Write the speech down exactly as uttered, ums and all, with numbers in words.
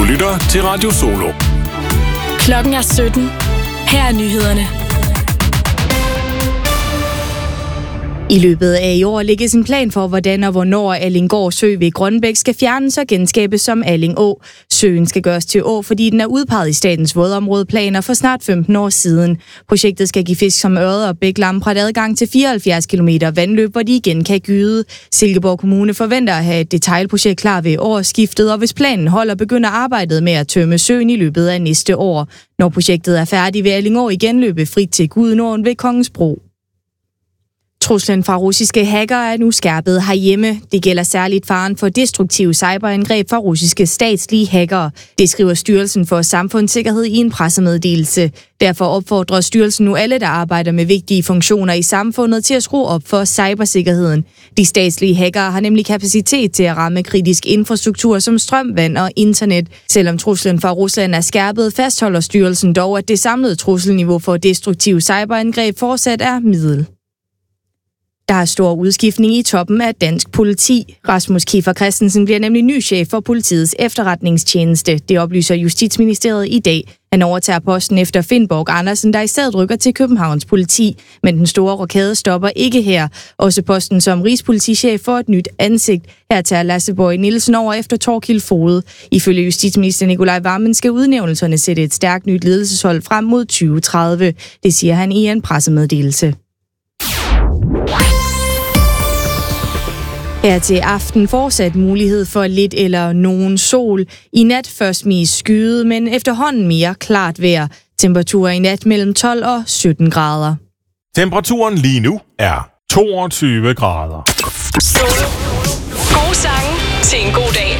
Du lytter til Radio Solo. Klokken er sytten. Her er nyhederne. I løbet af i år lægges en plan for, hvordan og hvornår Allinggård Sø ved Grønbæk skal fjernes og genskabes som Alling Å. Søen skal gøres til å, fordi den er udpeget i statens vådområdeplaner for snart femten år siden. Projektet skal give fisk som ørred og bæklampret adgang til fireoghalvfjerds kilometer vandløb, hvor de igen kan gyde. Silkeborg Kommune forventer at have et detailprojekt klar ved årsskiftet, og hvis planen holder, begynder arbejdet med at tømme søen i løbet af næste år. Når projektet er færdigt, vil Alling Å igen løbe frit til Gudenåen ved Kongens Bro. Truslen fra russiske hackere er nu skærpet herhjemme. Det gælder særligt faren for destruktive cyberangreb fra russiske statslige hackere. Det skriver Styrelsen for Samfundssikkerhed i en pressemeddelelse. Derfor opfordrer styrelsen nu alle, der arbejder med vigtige funktioner i samfundet, til at skrue op for cybersikkerheden. De statslige hackere har nemlig kapacitet til at ramme kritisk infrastruktur som strøm, vand og internet. Selvom truslen fra Rusland er skærpet, fastholder styrelsen dog, at det samlede trusselniveau for destruktive cyberangreb fortsat er middel. Der er stor udskiftning i toppen af dansk politi. Rasmus Kiefer Christensen bliver nemlig ny chef for politiets efterretningstjeneste. Det oplyser Justitsministeriet i dag. Han overtager posten efter Finn Borg Andersen, der i stedet rykker til Københavns politi. Men den store rokade stopper ikke her. Også posten som rigspolitichef får et nyt ansigt. Her tager Lasse Boje Nielsen over efter Thorkild Foged. Ifølge justitsminister Nicolai Wammen skal udnævnelserne sætte et stærkt nyt ledelseshold frem mod tyve tredive. Det siger han i en pressemeddelelse. Her til aften fortsat mulighed for lidt eller nogen sol. I nat først mest skyet, men efterhånden mere klart vejr. Temperaturer i nat mellem tolv og sytten grader. Temperaturen lige nu er toogtyve grader. Solo. Gode sange til en god dag.